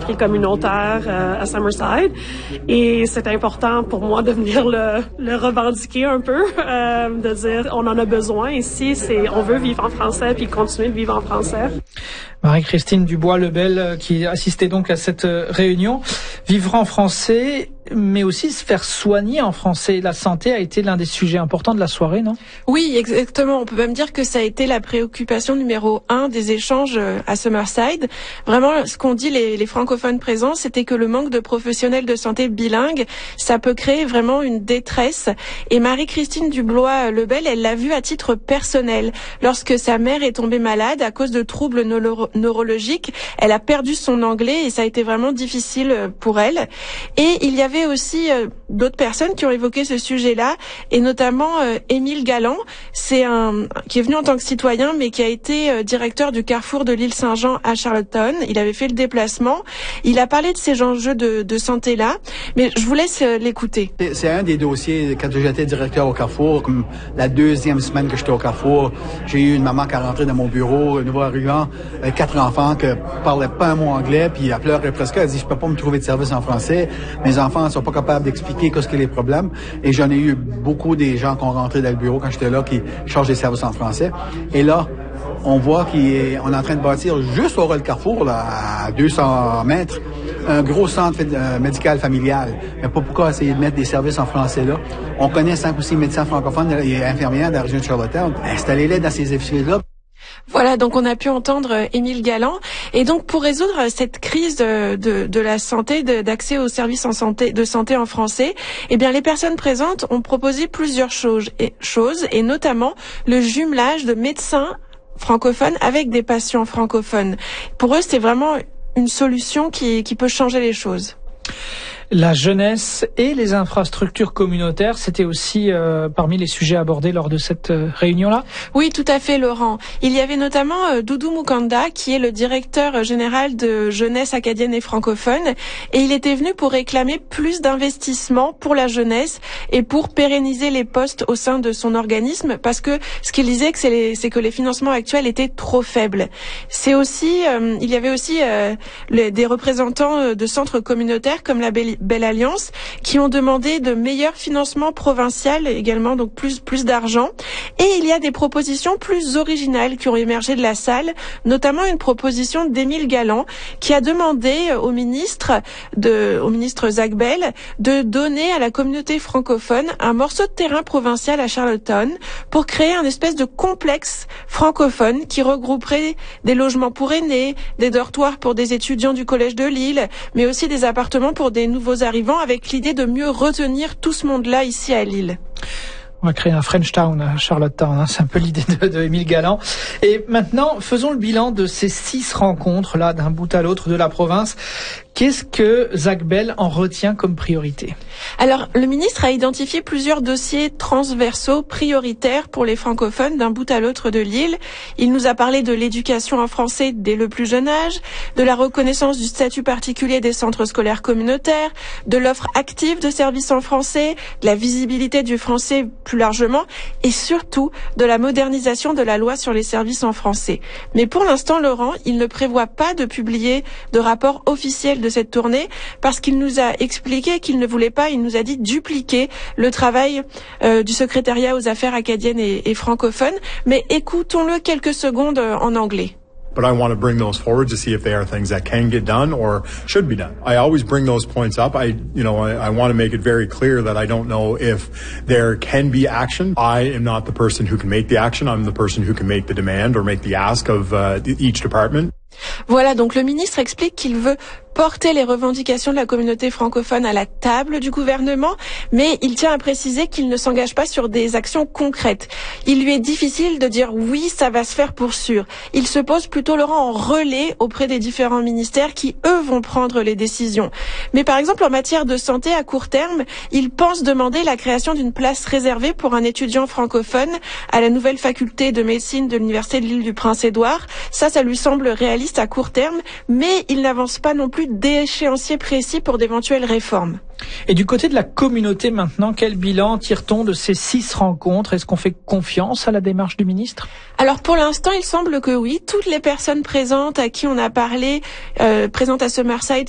l'esprit communautaire à Summerside. Et c'est important pour moi de venir le revendiquer un peu, de dire on en a besoin ici, on veut vivre en français puis continuer de vivre en français. Marie-Christine Dubois-Lebel qui assistait donc à cette réunion. Vivre en français, mais aussi se faire soigner en français. La santé a été l'un des sujets importants de la soirée, non? Oui, exactement. On peut même dire que ça a été la préoccupation numéro 1 des échanges à Summerside. Vraiment, ce qu'ont dit les francophones présents, c'était que le manque de professionnels de santé bilingues, ça peut créer vraiment une détresse. Et Marie-Christine Dubois-Lebel, elle l'a vu à titre personnel. Lorsque sa mère est tombée malade à cause de troubles neurologiques, elle a perdu son anglais et ça a été vraiment difficile pour elle. Et il y avait aussi d'autres personnes qui ont évoqué ce sujet-là, et notamment Émile Galland, qui est venu en tant que citoyen, mais qui a été directeur du carrefour de l'île Saint-Jean à Charlottetown. Il avait fait le déplacement. Il a parlé de ces enjeux de santé-là, mais je vous laisse l'écouter. C'est un des dossiers, quand j'étais directeur au carrefour, comme la deuxième semaine que j'étais au carrefour, j'ai eu une maman qui est rentrée dans mon bureau, un nouveau arrivant, 4 enfants qui parlaient pas un mot anglais, puis elle pleurait presque, elle dit « Je peux pas me trouver de service en français, mes enfants sont pas capables d'expliquer qu'est-ce que les problèmes ». Et j'en ai eu beaucoup des gens qui ont rentré dans le bureau quand j'étais là, qui chargent des services en français. Et là, on voit qu'on est en train de bâtir juste au le carrefour, là, à 200 mètres, un gros centre médical familial. Mais pas pourquoi essayer de mettre des services en français là. On connaît 5 ou 6 médecins francophones et infirmières de la région de Charlottetown. Installez-les dans ces épiceries-là. Voilà, donc on a pu entendre Émile Galland. Et donc pour résoudre cette crise de la santé, d'accès aux services de santé en français, eh bien les personnes présentes ont proposé plusieurs choses, et notamment le jumelage de médecins francophones avec des patients francophones. Pour eux, c'est vraiment une solution qui peut changer les choses. La jeunesse et les infrastructures communautaires, c'était aussi parmi les sujets abordés lors de cette réunion-là? Oui, tout à fait, Laurent. Il y avait notamment Doudou Mukanda, qui est le directeur général de jeunesse acadienne et francophone, et il était venu pour réclamer plus d'investissements pour la jeunesse et pour pérenniser les postes au sein de son organisme, parce que ce qu'il disait, c'est que les financements actuels étaient trop faibles. C'est aussi, il y avait aussi des représentants de centres communautaires comme la Belle Alliance, qui ont demandé de meilleurs financements provinciaux également, donc plus d'argent. Et il y a des propositions plus originales qui ont émergé de la salle, notamment une proposition d'Émile Galland, qui a demandé au ministre Zach Bell de donner à la communauté francophone un morceau de terrain provincial à Charlottetown pour créer un espèce de complexe francophone qui regrouperait des logements pour aînés, des dortoirs pour des étudiants du collège de Lille, mais aussi des appartements pour des nouveaux arrivants, avec l'idée de mieux retenir tout ce monde-là ici à Lille. On va créer un French Town à Charlottetown, c'est un peu l'idée de Émile Galland. Et maintenant, faisons le bilan de ces 6 rencontres-là, d'un bout à l'autre de la province. Qu'est-ce que Zach Bell en retient comme priorité? Alors, le ministre a identifié plusieurs dossiers transversaux prioritaires pour les francophones d'un bout à l'autre de l'île. Il nous a parlé de l'éducation en français dès le plus jeune âge, de la reconnaissance du statut particulier des centres scolaires communautaires, de l'offre active de services en français, de la visibilité du français plus largement, et surtout de la modernisation de la loi sur les services en français. Mais pour l'instant, Laurent, il ne prévoit pas de publier de rapport officiel de cette tournée, parce qu'il nous a expliqué qu'il ne voulait pas, il nous a dit, dupliquer le travail du secrétariat aux affaires acadiennes et francophones. Mais écoutons-le quelques secondes en anglais. But I want to bring those forward to see if they are things that can get done or should be done. I always bring those points up. I want to make it very clear that I don't know if there can be action. I am not the person who can make the action. I'm the person who can make the demand or make the ask of each department. Voilà, donc le ministre explique qu'il veut porter les revendications de la communauté francophone à la table du gouvernement, mais il tient à préciser qu'il ne s'engage pas sur des actions concrètes. Il lui est difficile de dire oui, ça va se faire pour sûr. Il se pose plutôt, Laurent, en relais auprès des différents ministères qui, eux, vont prendre les décisions. Mais par exemple, en matière de santé à court terme, il pense demander la création d'une place réservée pour un étudiant francophone à la nouvelle faculté de médecine de l'Université de l'Île du Prince-Édouard. Ça lui semble réaliste à court terme, mais il n'avance pas non plus d'échéancier précis pour d'éventuelles réformes. Et du côté de la communauté maintenant, quel bilan tire-t-on de ces 6 rencontres? Est-ce qu'on fait confiance à la démarche du ministre? Alors pour l'instant, il semble que oui. Toutes les personnes présentes à qui on a parlé, présentes à Summerside,